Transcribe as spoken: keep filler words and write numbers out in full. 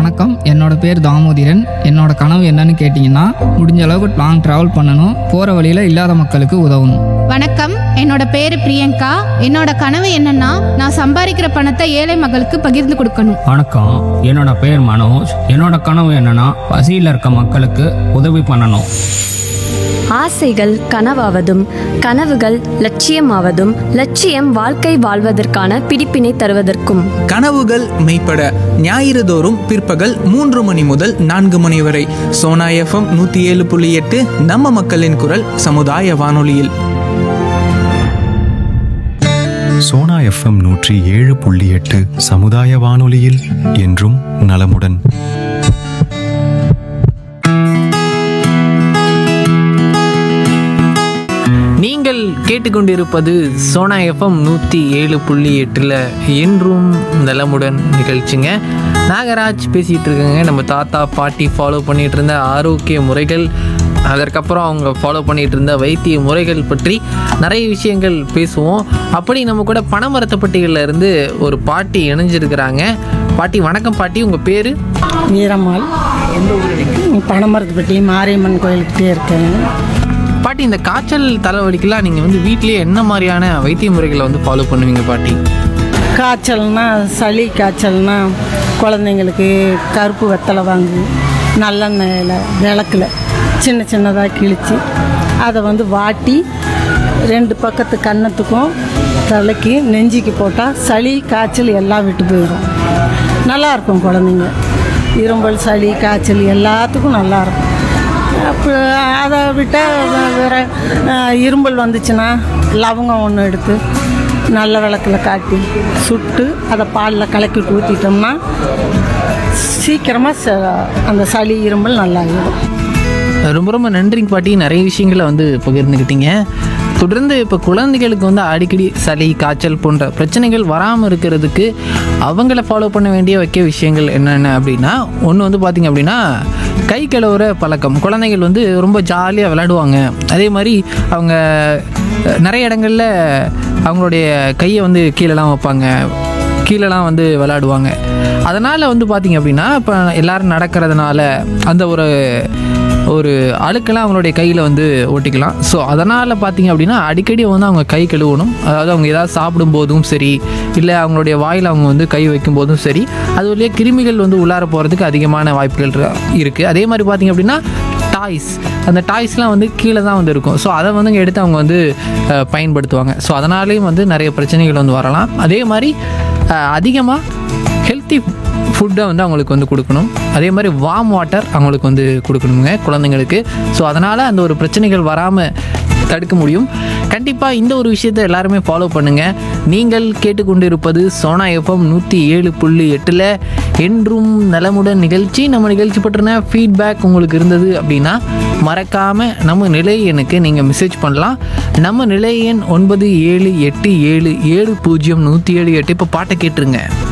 வணக்கம், என்னோட பேர் தாமோதிரன். என்னோட கனவு என்னன்னு கேட்டிங்கன்னா, முடிஞ்ச அளவுக்கு லாங் ட்ராவல் பண்ணணும், போகிற வழியில் இல்லாத மக்களுக்கு உதவணும். வணக்கம், என்னோட பேரு பிரியங்கா. என்னோட கனவு என்னன்னா, நான் சம்பாதிக்கிற பணத்தை ஏழை மக்களுக்கு பகிர்ந்து கொடுக்கணும். வணக்கம், என்னோட பேர் மனோஜ். என்னோட கனவு என்னன்னா, பசியில் இருக்க மக்களுக்கு உதவி பண்ணணும். ஆசைகள் கனவாவதும் கனவுகள் லட்சியமாவதும் லட்சியம் வாழ்க்கை வாழ்வதற்கான பிடிப்பினை தருவதற்கும். கனவுகள் மெய்ப்பட ஞாயிறு தோறும் பிற்பகல் மூன்று மணி முதல் நான்கு மணி வரை சோனா எஃப்எம் நூற்றி ஏழு புள்ளி எட்டு நம்ம மக்களின் குரல் சமுதாய வானொலியில். சோனா எஃப்எம் நூற்றி ஏழு புள்ளி எட்டு சமுதாய வானொலியில் என்றும் நலமுடன். நீங்கள் கேட்டுக்கொண்டிருப்பது சோனா எஃப்எம் நூற்றி ஏழு புள்ளி எட்டில் என்றும் நலமுடன் நிகழ்ச்சிங்க. நாகராஜ் பேசிகிட்டு இருக்கேங்க. நம்ம தாத்தா பாட்டி ஃபாலோ பண்ணிகிட்டு இருந்த ஆரோக்கிய முறைகள், அதற்கப்புறம் அவங்க ஃபாலோ பண்ணிகிட்டு இருந்த வைத்திய முறைகள் பற்றி நிறைய விஷயங்கள் பேசுவோம். அப்படி நம்ம கூட பனைமரத்துப்பட்டிகளில் இருந்து ஒரு பாட்டி இணைஞ்சிருக்கிறாங்க. பாட்டி வணக்கம். பாட்டி, உங்கள் பேர்? வீரம்மாள். பனைமரத்துப்பட்டி மாரியம்மன் கோயிலுக்கிட்டே இருக்கேன். பாட்டி, இந்த காய்ச்சல் தலைவலிக்கெல்லாம் நீங்கள் வந்து வீட்டிலேயே என்ன மாதிரியான வைத்திய முறைகளை வந்து ஃபாலோ பண்ணுவீங்க பாட்டி? காய்ச்சல்னா, சளி காய்ச்சல்னா குழந்தைங்களுக்கு கருப்பு வெத்தலை வாங்கி நல்லெண்ணெயில் விளக்கில் சின்ன சின்னதாக கிழித்து அதை வந்து வாட்டி ரெண்டு பக்கத்து கன்னத்துக்கும் தலைக்கு நெஞ்சிக்கு போட்டால் சளி காய்ச்சல் எல்லாம் விட்டு போயிடும். நல்லாயிருக்கும். குழந்தைங்க இரும்பல் சளி காய்ச்சல் எல்லாத்துக்கும் நல்லாயிருக்கும். அப்போ அதை விட்டால் வேறு இரும்பல் வந்துச்சுன்னா லவங்கம் ஒன்று எடுத்து நல்ல விளக்கில் காட்டி சுட்டு அதை பாலில் கலக்கி ஊற்றிட்டோம்னா சீக்கிரமாக அந்த சளி இரும்பல் நல்லாயிடும். ரொம்ப ரொம்ப நன்றிங்க பாட்டி. நிறைய விஷயங்களை வந்து பகிர்ந்துக்கிட்டீங்க. தொடர்ந்து இப்போ குழந்தைகளுக்கு வந்து அடிக்கடி சளி காய்ச்சல் போன்ற பிரச்சனைகள் வராமல் இருக்கிறதுக்கு அவங்கள ஃபாலோ பண்ண வேண்டிய வைக்க விஷயங்கள் என்னென்ன அப்படின்னா, ஒன்று வந்து பார்த்திங்க அப்படின்னா கை கழுவுற பழக்கம். குழந்தைகள் வந்து ரொம்ப ஜாலியாக விளையாடுவாங்க. அதே மாதிரி அவங்க நிறைய இடங்களில் அவங்களுடைய கையை வந்து கீழெலாம் வைப்பாங்க, கீழெலாம் வந்து விளையாடுவாங்க. அதனால் வந்து பார்த்திங்க அப்படின்னா இப்போ எல்லோரும் நடக்கிறதுனால அந்த ஒரு ஒரு அழுக்கெல்லாம் அவங்களுடைய கையில் வந்து ஒட்டிக்கலாம். ஸோ அதனால் பார்த்திங்க அப்படின்னா அடிக்கடி வந்து அவங்க கை கழுவணும். அதாவது அவங்க ஏதாவது சாப்பிடும்போதும் சரி, இல்லை அவங்களுடைய வாயில் அவங்க வந்து கை வைக்கும்போதும் சரி, அது வழியாக கிருமிகள் வந்து உள்ளார போகிறதுக்கு அதிகமான வாய்ப்புகள் இருக்குது. அதே மாதிரி பார்த்திங்க அப்படின்னா டாய்ஸ், அந்த டாய்ஸ்லாம் வந்து கீழே தான் வந்து இருக்கும். ஸோ அதை வந்து எடுத்து அவங்க வந்து பயன்படுத்துவாங்க. ஸோ அதனாலேயும் வந்து நிறைய பிரச்சனைகள் வந்து வரலாம். அதே மாதிரி அதிகமாக ஹெல்த்தி ஃபுட்டை வந்து அவங்களுக்கு வந்து கொடுக்கணும். அதே மாதிரி வார்ம் வாட்டர் அவங்களுக்கு வந்து கொடுக்கணுங்க குழந்தைங்களுக்கு. ஸோ அதனால் அந்த ஒரு பிரச்சனைகள் வராமல் தடுக்க முடியும். கண்டிப்பாக இந்த ஒரு விஷயத்தை எல்லாருமே ஃபாலோ பண்ணுங்கள். நீங்கள் கேட்டுக்கொண்டு இருப்பது சோனா எஃப்எம் நூற்றி ஏழு புள்ளி எட்டில் என்றும் நலமுடன் நிகழ்ச்சி. நம்ம நிகழ்ச்சி பற்றின ஃபீட்பேக் உங்களுக்கு இருந்தது அப்படின்னா மறக்காமல் நம்ம நிலைய எண்ணுக்கு நீங்கள் மெசேஜ் பண்ணலாம். நம்ம நிலைய எண் ஒன்பது ஏழு எட்டு ஏழு ஏழு பூஜ்ஜியம் நூற்றி ஏழு எட்டு. இப்போ பாட்டை கேட்டுருங்க.